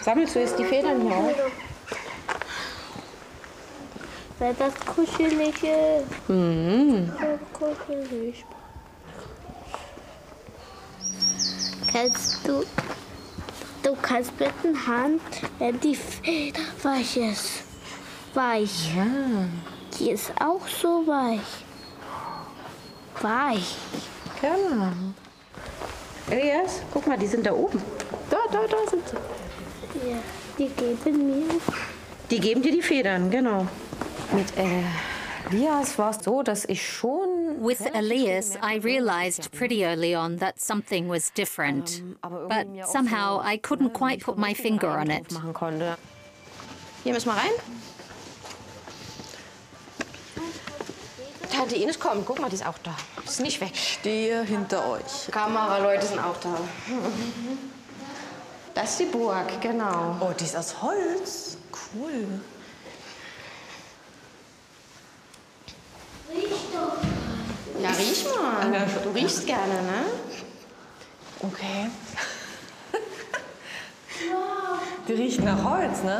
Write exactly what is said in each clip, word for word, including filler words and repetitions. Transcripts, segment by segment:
Sammelst du jetzt die Federn hier auf? Weil das kuschelige. Mhm. So kuschelig. Kannst du. Du kannst mit der Hand, wenn die Feder weich ist. Weich. Ja. Die ist auch so weich. Weich. Genau. Elias, guck mal, die sind da oben. Da, da, da sind sie. Ja, die geben mir. Die geben dir die Federn, genau. Mit Elias war es so, dass ich schon... With Elias, I realized pretty early on that something was different. But somehow I couldn't quite put my finger on it. Machen konnte. Hier müssen wir rein. Tante Ines kommt, guck mal, die ist auch da. Ist nicht weg. Stehe hinter euch. Kameraleute sind auch da. Das ist die Burg, genau. Oh, die ist aus Holz. Cool. Ja, riech mal. Du riechst gerne, ne? Okay. Die riecht nach Holz, ne?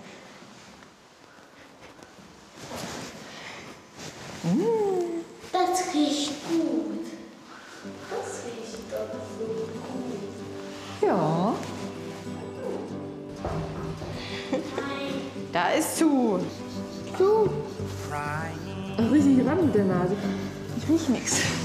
Das riecht gut. Das riecht doch so gut. Ja. Da ist zu. So. Richtig ran mit der Nase. Ich riech nichts.